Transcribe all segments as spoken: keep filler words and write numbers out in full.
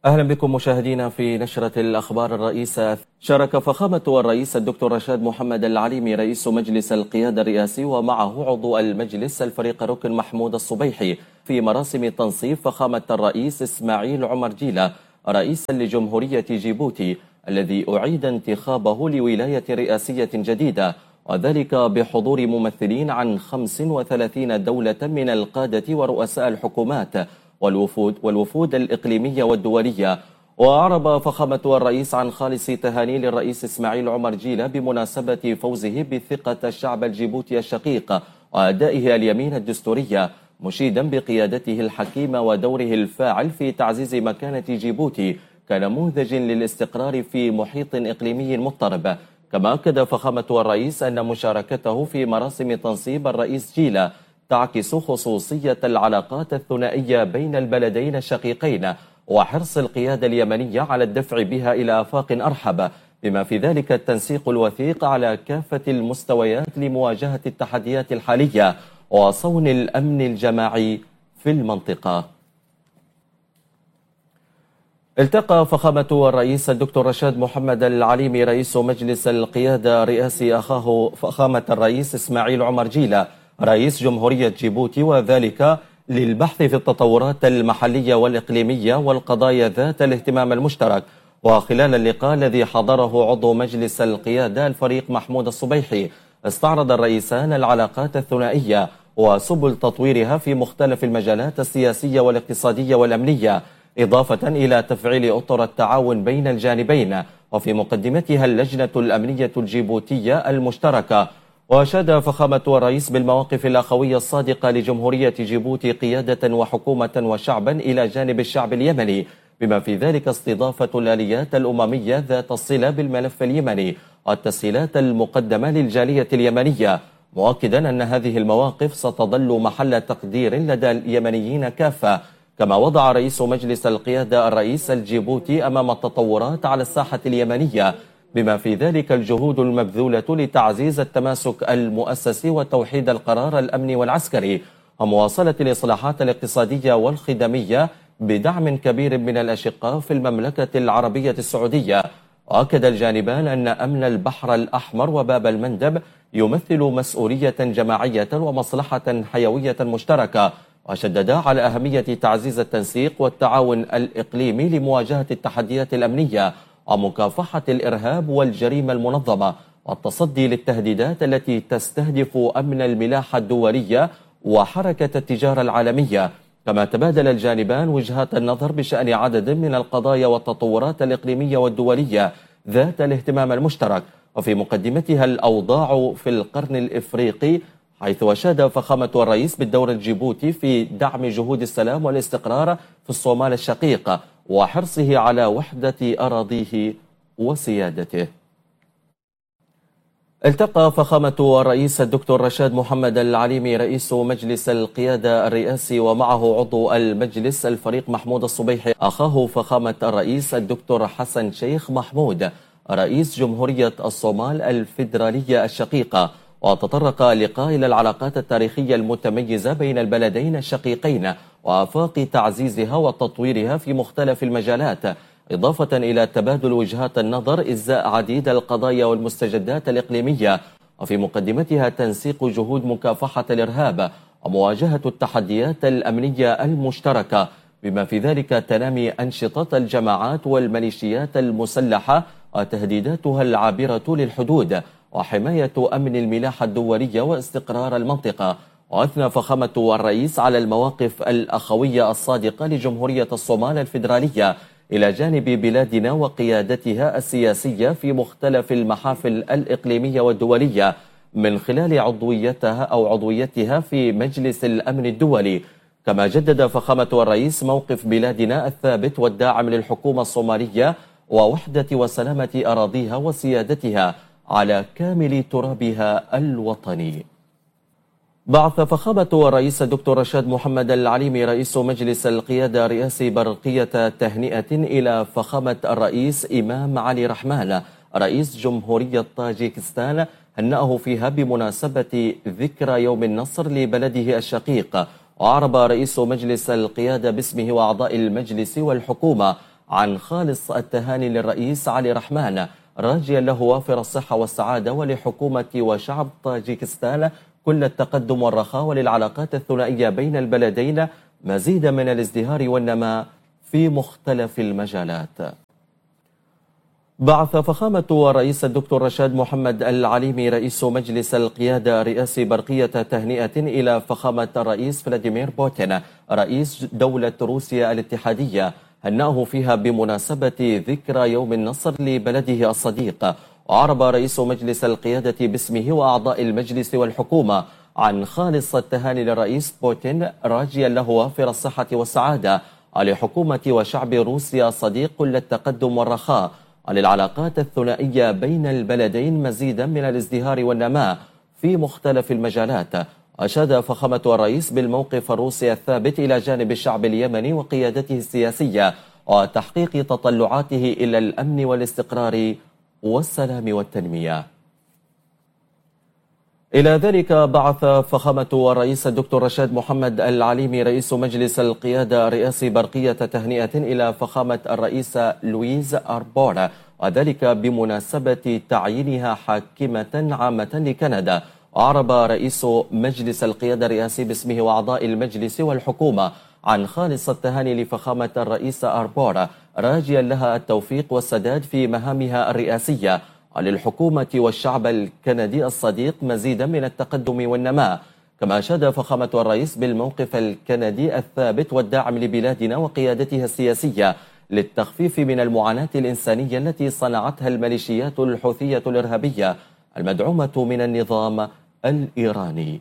أهلا بكم مشاهدينا في نشرة الأخبار الرئيسة. شارك فخامة الرئيس الدكتور رشاد محمد العليمي رئيس مجلس القيادة الرئاسي ومعه عضو المجلس الفريق ركن محمود الصبيحي في مراسم تنصيب فخامة الرئيس إسماعيل عمر جيلة رئيسا لجمهورية جيبوتي الذي أعيد انتخابه لولاية رئاسية جديدة، وذلك بحضور ممثلين عن خمس وثلاثين دولة من القادة ورؤساء الحكومات والوفود والوفود الإقليمية والدولية. وأعرب فخامة الرئيس عن خالص تهاني للرئيس إسماعيل عمر جيلة بمناسبة فوزه بثقة الشعب الجيبوتي الشقيق وأدائه اليمين الدستورية، مشيدا بقيادته الحكيمة ودوره الفاعل في تعزيز مكانة جيبوتي كنموذج للاستقرار في محيط إقليمي مضطرب. كما أكد فخامة الرئيس أن مشاركته في مراسم تنصيب الرئيس جيلة تعكس خصوصية العلاقات الثنائية بين البلدين الشقيقين وحرص القيادة اليمنية على الدفع بها إلى آفاق أرحب، بما في ذلك التنسيق الوثيق على كافة المستويات لمواجهة التحديات الحالية وصون الأمن الجماعي في المنطقة. التقى فخامة الرئيس الدكتور رشاد محمد العليمي رئيس مجلس القيادة الرئاسي أخاه فخامة الرئيس إسماعيل عمر جيلة رئيس جمهورية جيبوتي، وذلك للبحث في التطورات المحلية والإقليمية والقضايا ذات الاهتمام المشترك. وخلال اللقاء الذي حضره عضو مجلس القيادة الفريق محمود الصبيحي، استعرض الرئيسان العلاقات الثنائية وسبل تطويرها في مختلف المجالات السياسية والاقتصادية والأمنية، إضافة إلى تفعيل أطر التعاون بين الجانبين، وفي مقدمتها اللجنة الأمنية الجيبوتية المشتركة. وأشاد فخامة الرئيس بالمواقف الأخوية الصادقة لجمهورية جيبوتي قيادة وحكومة وشعبا إلى جانب الشعب اليمني، بما في ذلك استضافة الآليات الأممية ذات الصلة بالملف اليمني والتسهيلات المقدمة للجالية اليمنية، مؤكدا أن هذه المواقف ستظل محل تقدير لدى اليمنيين كافة. كما وضع رئيس مجلس القيادة الرئيس الجيبوتي أمام التطورات على الساحة اليمنية، بما في ذلك الجهود المبذولة لتعزيز التماسك المؤسسي وتوحيد القرار الأمني والعسكري ومواصلة الإصلاحات الاقتصادية والخدمية بدعم كبير من الأشقاء في المملكة العربية السعودية. وأكد الجانبان أن أمن البحر الأحمر وباب المندب يمثل مسؤولية جماعية ومصلحة حيوية مشتركة، وشددا على أهمية تعزيز التنسيق والتعاون الإقليمي لمواجهة التحديات الأمنية ومكافحة الإرهاب والجريمة المنظمة والتصدي للتهديدات التي تستهدف أمن الملاحة الدولية وحركة التجارة العالمية. كما تبادل الجانبان وجهات النظر بشأن عدد من القضايا والتطورات الإقليمية والدولية ذات الاهتمام المشترك، وفي مقدمتها الأوضاع في القرن الإفريقي، حيث أشاد فخامة الرئيس بالدور الجيبوتي في دعم جهود السلام والاستقرار في الصومال الشقيق وحرصه على وحدة أراضيه وسيادته. التقى فخامة الرئيس الدكتور رشاد محمد العليمي رئيس مجلس القيادة الرئاسي ومعه عضو المجلس الفريق محمود الصبيحي أخاه فخامة الرئيس الدكتور حسن شيخ محمود رئيس جمهورية الصومال الفيدرالية الشقيقة. وتطرق اللقاء إلى العلاقات التاريخية المتميزة بين البلدين الشقيقين وآفاق تعزيزها وتطويرها في مختلف المجالات، إضافة إلى تبادل وجهات النظر إزاء عديد القضايا والمستجدات الإقليمية، وفي مقدمتها تنسيق جهود مكافحة الإرهاب ومواجهة التحديات الأمنية المشتركة، بما في ذلك تنامي أنشطة الجماعات والميليشيات المسلحة وتهديداتها العابرة للحدود وحماية أمن الملاحة الدولية واستقرار المنطقة. وأثنى فخامة الرئيس على المواقف الأخوية الصادقة لجمهورية الصومال الفيدرالية إلى جانب بلادنا وقيادتها السياسية في مختلف المحافل الإقليمية والدولية من خلال عضويتها أو عضويتها في مجلس الأمن الدولي. كما جدد فخامة الرئيس موقف بلادنا الثابت والداعم للحكومة الصومالية ووحدة وسلامة أراضيها وسيادتها على كامل ترابها الوطني. بعث فخامة الرئيس الدكتور رشاد محمد العليمي رئيس مجلس القيادة الرئاسي برقية تهنئة إلى فخامة الرئيس إمام علي رحمانة رئيس جمهورية طاجيكستان، هنأه فيها بمناسبة ذكرى يوم النصر لبلده الشقيق. وأعرب رئيس مجلس القيادة باسمه وأعضاء المجلس والحكومة عن خالص التهاني للرئيس علي رحمان، راجيا له وافر الصحة والسعادة، ولحكومة وشعب طاجيكستان كل التقدم والرخاء، وللعلاقات الثنائية بين البلدين مزيد من الازدهار والنماء في مختلف المجالات. بعث فخامة الرئيس الدكتور رشاد محمد العليمي رئيس مجلس القيادة الرئاسي برقية تهنئة إلى فخامة الرئيس فلاديمير بوتين رئيس دولة روسيا الاتحادية، هنأه فيها بمناسبة ذكرى يوم النصر لبلده الصديق. وعرب رئيس مجلس القيادة باسمه وأعضاء المجلس والحكومة عن خالص التهاني للرئيس بوتين، راجيا له وافر الصحة والسعادة، لحكومة وشعب روسيا الصديق كل التقدم والرخاء، وللعلاقات الثنائية بين البلدين مزيدا من الازدهار والنماء في مختلف المجالات. أشاد فخامة الرئيس بالموقف الروسي الثابت إلى جانب الشعب اليمني وقيادته السياسية، وتحقيق تطلعاته إلى الأمن والاستقرار والسلام والتنمية. إلى ذلك بعث فخامة الرئيس الدكتور رشاد محمد العليمي رئيس مجلس القيادة الرئاسي برقية تهنئة إلى فخامة الرئيس لويز أربور، وذلك بمناسبة تعيينها حاكمة عامة لكندا. وعرب رئيس مجلس القيادة الرئاسي باسمه وأعضاء المجلس والحكومة عن خالص التهاني لفخامة الرئيس أربور، راجيا لها التوفيق والسداد في مهامها الرئاسية، وللحكومة والشعب الكندي الصديق مزيدا من التقدم والنماء. كما أشاد فخامة الرئيس بالموقف الكندي الثابت والداعم لبلادنا وقيادتها السياسية للتخفيف من المعاناة الإنسانية التي صنعتها الميليشيات الحوثية الإرهابية المدعومة من النظام الإيراني.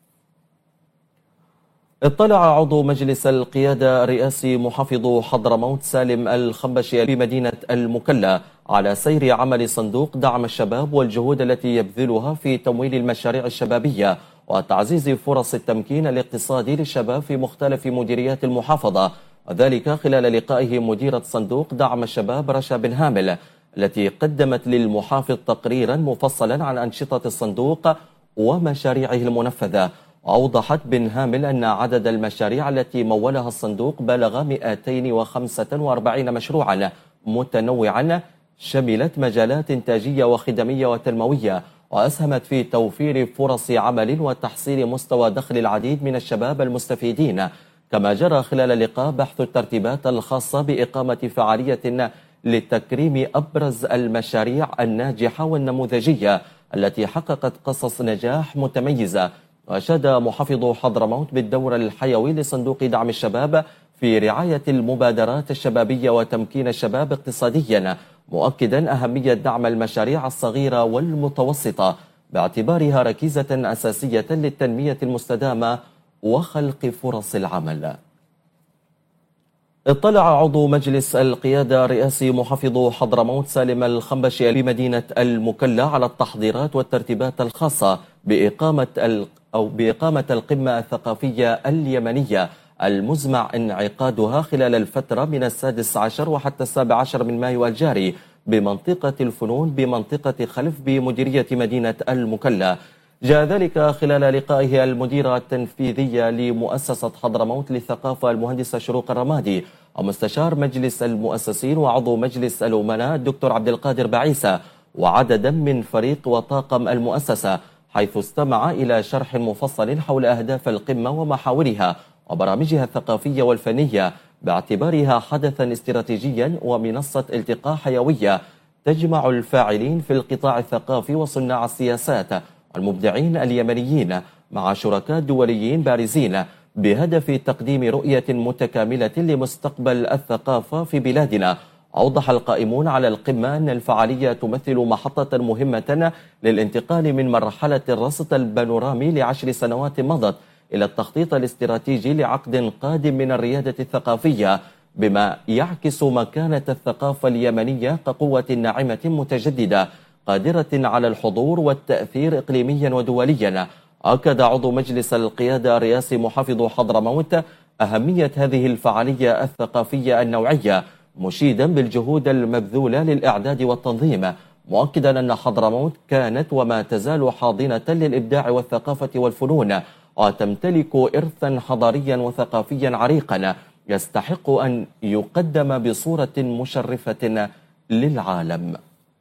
اطلع عضو مجلس القيادة الرئاسي محافظ حضرموت سالم الخنبشي بمدينة المكلا على سير عمل صندوق دعم الشباب والجهود التي يبذلها في تمويل المشاريع الشبابية وتعزيز فرص التمكين الاقتصادي للشباب في مختلف مديريات المحافظة، وذلك خلال لقائه مديرة صندوق دعم الشباب رشا بن هامل، التي قدمت للمحافظ تقريرا مفصلا عن أنشطة الصندوق ومشاريعه المنفذة. وأوضحت بن هامل أن عدد المشاريع التي مولها الصندوق بلغ مئتين وخمسة وأربعين مشروعا متنوعا، شملت مجالات إنتاجية وخدمية وتنموية، وأسهمت في توفير فرص عمل وتحسين مستوى دخل العديد من الشباب المستفيدين. كما جرى خلال اللقاء بحث الترتيبات الخاصة بإقامة فعالية لتكريم أبرز المشاريع الناجحة والنموذجية التي حققت قصص نجاح متميزة. وأشاد محافظ حضرموت بالدور الحيوي لصندوق دعم الشباب في رعاية المبادرات الشبابية وتمكين الشباب اقتصاديا، مؤكدا أهمية دعم المشاريع الصغيرة والمتوسطة باعتبارها ركيزة أساسية للتنمية المستدامة وخلق فرص العمل. اطلع عضو مجلس القيادة الرئاسي محافظ حضرموت سالم الخنبشي بمدينة المكلا على التحضيرات والترتيبات الخاصة بإقامة أو بإقامة القمة الثقافية اليمنية المزمع انعقادها خلال الفترة من السادس عشر وحتى السابع عشر من مايو الجاري بمنطقة الفنون بمنطقة خلف بمديرية مدينة المكلا. جاء ذلك خلال لقائه المديرة التنفيذية لمؤسسة حضرموت للثقافة المهندسة شروق الرمادي ومستشار مجلس المؤسسين وعضو مجلس الأمناء الدكتور عبد القادر بعيسى وعددا من فريق وطاقم المؤسسة، حيث استمع إلى شرح مفصل حول أهداف القمة ومحاورها وبرامجها الثقافية والفنية باعتبارها حدثا استراتيجيا ومنصة التقاء حيوية تجمع الفاعلين في القطاع الثقافي وصناع السياسات والمبدعين اليمنيين مع شركاء دوليين بارزين بهدف تقديم رؤية متكاملة لمستقبل الثقافة في بلادنا. أوضح القائمون على القمة أن الفعالية تمثل محطة مهمة للانتقال من مرحلة الرصد البانورامي لعشر سنوات مضت إلى التخطيط الاستراتيجي لعقد قادم من الريادة الثقافية، بما يعكس مكانة الثقافة اليمنية كقوة ناعمة متجددة قادرة على الحضور والتأثير إقليميا ودوليا. أكد عضو مجلس القيادة الرئاسي محافظ حضرموت أهمية هذه الفعالية الثقافية النوعية، مشيدا بالجهود المبذولة للإعداد والتنظيم، مؤكدا أن حضرموت كانت وما تزال حاضنة للإبداع والثقافة والفنون، وتمتلك إرثا حضاريا وثقافيا عريقا يستحق أن يقدم بصورة مشرفة للعالم.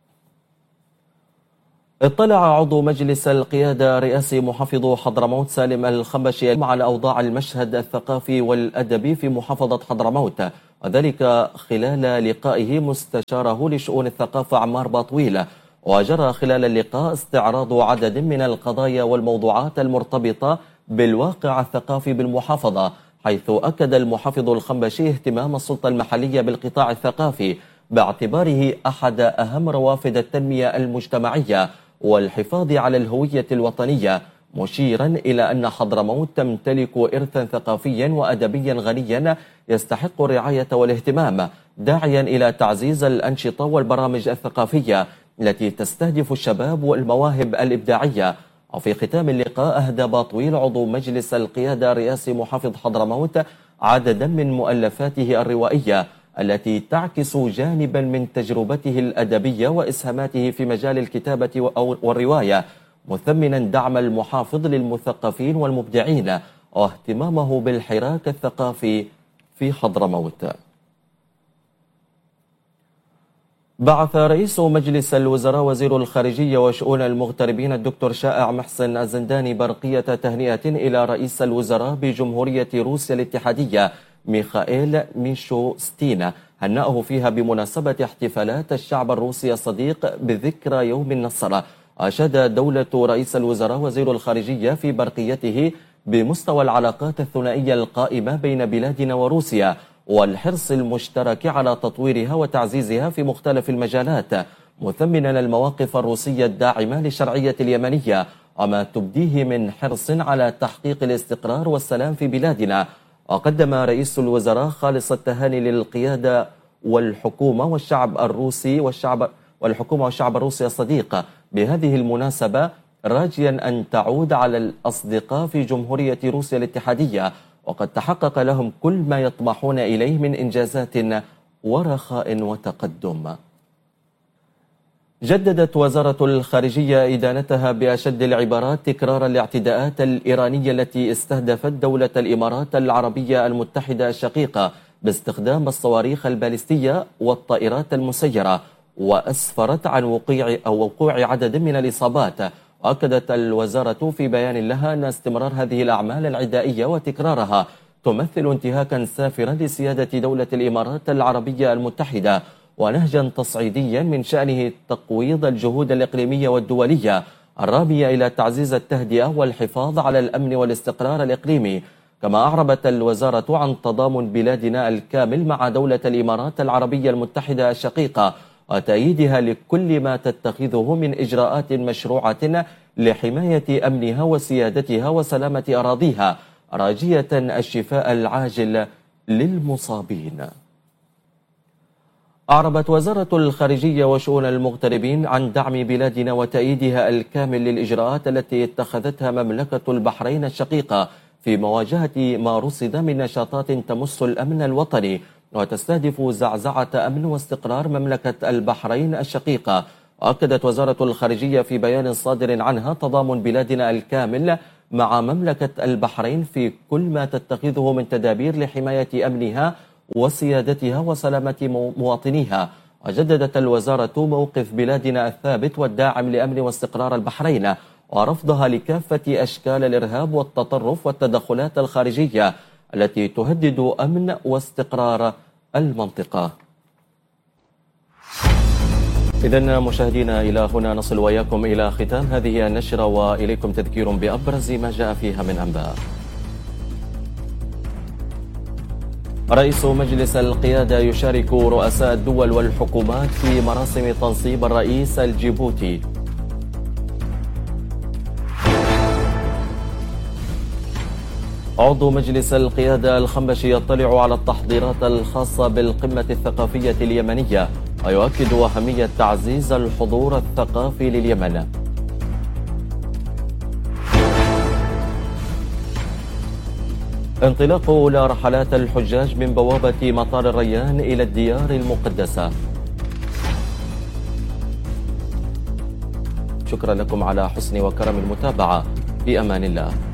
اطلع عضو مجلس القيادة رئاسي محافظ حضرموت سالم الخنبشي على أوضاع المشهد الثقافي والأدبي في محافظة حضرموت، وذلك خلال لقائه مستشاره لشؤون الثقافة عمار باطويل. وجرى خلال اللقاء استعراض عدد من القضايا والموضوعات المرتبطة بالواقع الثقافي بالمحافظة، حيث أكد المحافظ الخنبشي اهتمام السلطة المحلية بالقطاع الثقافي باعتباره أحد أهم روافد التنمية المجتمعية والحفاظ على الهوية الوطنية، مشيرا إلى أن حضرموت تمتلك إرثا ثقافيا وأدبيا غنيا يستحق الرعاية والاهتمام، داعيا إلى تعزيز الأنشطة والبرامج الثقافية التي تستهدف الشباب والمواهب الإبداعية. وفي ختام اللقاء أهدى باطويل عضو مجلس القيادة رئاسي محافظ حضرموت عددا من مؤلفاته الروائية التي تعكس جانبا من تجربته الأدبية وإسهاماته في مجال الكتابة والرواية، مثمنا دعم المحافظ للمثقفين والمبدعين واهتمامه بالحراك الثقافي في حضرموت. بعث رئيس مجلس الوزراء وزير الخارجية وشؤون المغتربين الدكتور شائع محسن الزنداني برقية تهنئة إلى رئيس الوزراء بجمهورية روسيا الاتحادية ميخائيل ميشوستينا، هنأه فيها بمناسبة احتفالات الشعب الروسي الصديق بذكرى يوم النصر. أشاد دولة رئيس الوزراء وزير الخارجية في برقيته بمستوى العلاقات الثنائية القائمة بين بلادنا وروسيا والحرص المشترك على تطويرها وتعزيزها في مختلف المجالات، مثمنا المواقف الروسية الداعمة للشرعية اليمنية وما تبديه من حرص على تحقيق الاستقرار والسلام في بلادنا. وقدم رئيس الوزراء خالص التهاني للقيادة والحكومة والشعب الروسي والشعب والحكومة والشعب الروسي الصديق بهذه المناسبة، راجيا أن تعود على الأصدقاء في جمهورية روسيا الاتحادية وقد تحقق لهم كل ما يطمحون إليه من إنجازات ورخاء وتقدم. جددت وزارة الخارجية إدانتها بأشد العبارات تكرار الاعتداءات الإيرانية التي استهدفت دولة الإمارات العربية المتحدة الشقيقة باستخدام الصواريخ البالستية والطائرات المسيرة، وأسفرت عن وقوع أو وقوع عدد من الإصابات. وأكدت الوزارة في بيان لها أن استمرار هذه الأعمال العدائية وتكرارها تمثل انتهاكا سافرا لسيادة دولة الإمارات العربية المتحدة ونهجا تصعيديا من شأنه تقويض الجهود الإقليمية والدولية الرامية إلى تعزيز التهدئة والحفاظ على الأمن والاستقرار الإقليمي. كما أعربت الوزارة عن تضامن بلادنا الكامل مع دولة الإمارات العربية المتحدة الشقيقة وتأييدها لكل ما تتخذه من إجراءات مشروعة لحماية أمنها وسيادتها وسلامة أراضيها، راجية الشفاء العاجل للمصابين. أعربت وزارة الخارجية وشؤون المغتربين عن دعم بلادنا وتأييدها الكامل للإجراءات التي اتخذتها مملكة البحرين الشقيقة في مواجهة ما رصد من نشاطات تمس الأمن الوطني وتستهدف زعزعة أمن واستقرار مملكة البحرين الشقيقة. وأكدت وزارة الخارجية في بيان صادر عنها تضامن بلادنا الكامل مع مملكة البحرين في كل ما تتخذه من تدابير لحماية أمنها وسيادتها وسلامة مواطنيها. وجددت الوزارة موقف بلادنا الثابت والداعم لأمن واستقرار البحرين ورفضها لكافة أشكال الإرهاب والتطرف والتدخلات الخارجية التي تهدد أمن واستقرار المنطقة. إذن مشاهدينا، إلى هنا نصل وإياكم إلى ختام هذه النشرة، وإليكم تذكير بأبرز ما جاء فيها من أنباء. رئيس مجلس القيادة يشارك رؤساء الدول والحكومات في مراسم تنصيب الرئيس الجيبوتي. عضو مجلس القيادة الخنبشي يطلع على التحضيرات الخاصة بالقمة الثقافية اليمنية ويؤكد أهمية تعزيز الحضور الثقافي لليمن. انطلاق أولى رحلات الحجاج من بوابة مطار الريان إلى الديار المقدسة. شكرا لكم على حسن وكرم المتابعة، في أمان الله.